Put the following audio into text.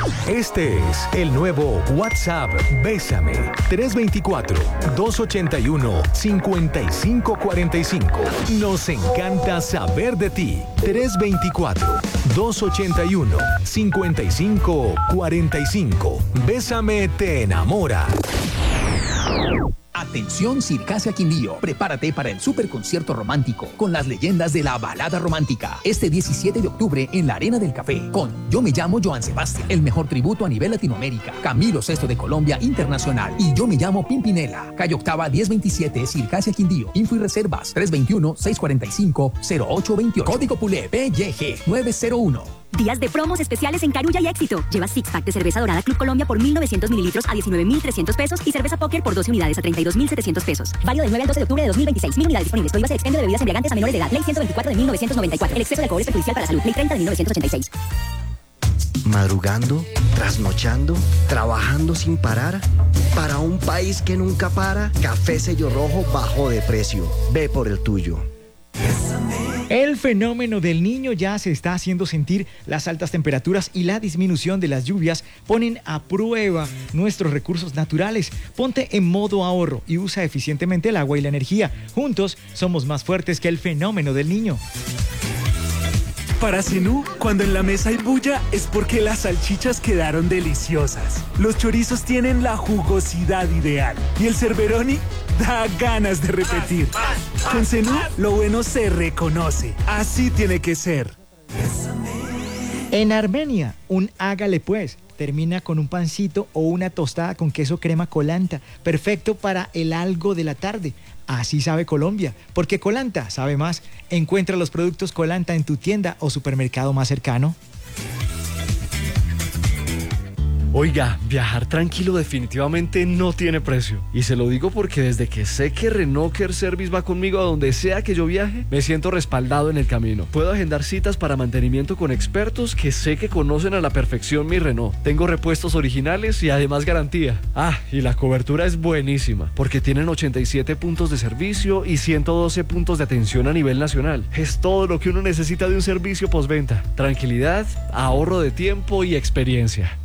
Este es el nuevo WhatsApp Bésame 324-281-5545. Nos encanta saber de ti. 324-281-5545. Bésame te enamora. Atención Circasia Quindío, prepárate para el superconcierto romántico con las leyendas de la balada romántica. Este 17 de octubre en la Arena del Café con Yo me llamo Joan Sebastián, el mejor tributo a nivel Latinoamérica, Camilo VI de Colombia Internacional y Yo me llamo Pimpinela. Calle Octava 1027 Circasia Quindío. Info y reservas 321-645-0828. Código PULE PYG 901. Días de promos especiales en Carulla y Éxito. Lleva six pack de cerveza dorada Club Colombia por 1.900 mililitros a 19.300 pesos y cerveza Póker por 12 unidades a 32.700 pesos. Válido del 9 al 12 de octubre de 2026. 1.000 unidades disponibles. Prohíbas el expendio de bebidas embriagantes a menores de edad. Ley 124 de 1994. El exceso de alcohol es perjudicial para la salud. Ley 30 de 1986. Madrugando, trasnochando, trabajando sin parar. Para un país que nunca para, Café Sello Rojo bajó de precio. Ve por el tuyo. El fenómeno del Niño ya se está haciendo sentir. Las altas temperaturas y la disminución de las lluvias ponen a prueba nuestros recursos naturales. Ponte en modo ahorro y usa eficientemente el agua y la energía. Juntos somos más fuertes que el fenómeno del Niño. Para Zenú, cuando en la mesa hay bulla es porque las salchichas quedaron deliciosas. Los chorizos tienen la jugosidad ideal y el Cerberoni da ganas de repetir. Con Zenú, lo bueno se reconoce. Así tiene que ser. En Armenia, un hágale pues termina con un pancito o una tostada con queso crema Colanta, perfecto para el algo de la tarde. Así sabe Colombia, porque Colanta sabe más. Encuentra los productos Colanta en tu tienda o supermercado más cercano. Oiga, viajar tranquilo definitivamente no tiene precio. Y se lo digo porque desde que sé que Renault Care Service va conmigo a donde sea que yo viaje, me siento respaldado en el camino. Puedo agendar citas para mantenimiento con expertos que sé que conocen a la perfección mi Renault. Tengo repuestos originales y además garantía. Ah, y la cobertura es buenísima, porque tienen 87 puntos de servicio y 112 puntos de atención a nivel nacional. Es todo lo que uno necesita de un servicio postventa. Tranquilidad, ahorro de tiempo y experiencia.